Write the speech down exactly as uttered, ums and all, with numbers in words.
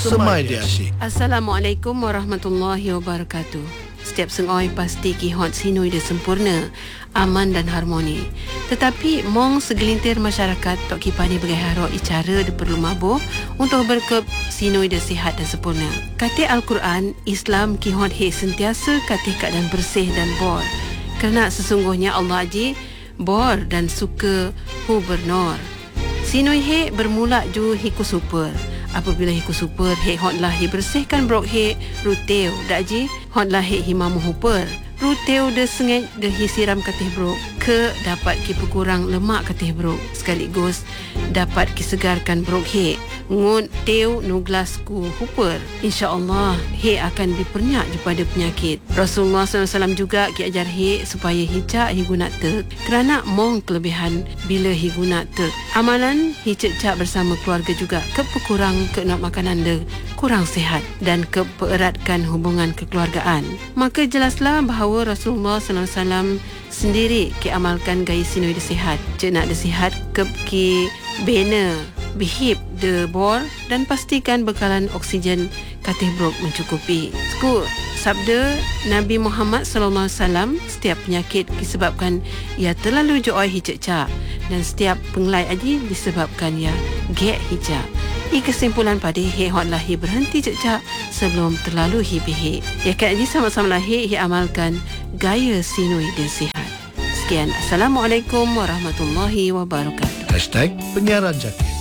semai dia asyik. Assalamualaikum warahmatullahi wabarakatuh. Setiap sengoi pasti kihot sinoi dia sempurna, aman dan harmoni. Tetapi mong segelintir masyarakat tok kipani bagai harok icara dia perlu mabuh untuk berkep sinoi dia sihat dan sempurna. Kata Al-Quran, Islam kihot he sentiasa katih keadaan bersih dan bor. Kerana sesungguhnya Allah aji bor dan suka hu bernor. Sinoi he bermula ju hiku super. Apabila hiku super, he hotlah he bersihkan brok he ruteu. Dak ji, hotlah he himamu huper. Ruteu de sengit de he siram katih brok. Ke dapat ki berkurang lemak katih brok. Sekaligus dapat ki segarkan brok he. Ngun teu nuglas ku huper. InsyaAllah he akan dipernyak daripada penyakit. Rasulullah sallallahu alaihi wasallam juga ki ajar he supaya hijak he guna tek. Kerana mong kelebihan bila he guna tek. Amalan he cecak bersama keluarga juga ke berkurang ke nak makanan de kurang sihat dan ke pereratkan hubungan kekeluargaan. Maka jelaslah bahawa Rasulullah sallallahu alaihi wasallam sendiri ki amalkan gaya sinoi de sihat. Cek nak de sihat ke ki bena bihip de bor dan pastikan bekalan oksigen katih brok mencukupi. Sku sabda Nabi Muhammad sallallahu alaihi wasallam, setiap penyakit disebabkan ia terlalu joy hicak-cak dan setiap penglai aji disebabkan ia gek hijak. I kesimpulan pada he hotlah he berhenti cecak sebelum terlalu he bihik. Ya kan aji sama-sama lahir he amalkan gaya sinoi dan sihat. Sekian, Assalamualaikum warahmatullahi wabarakatuh. Hashtag Penyiaran Jati.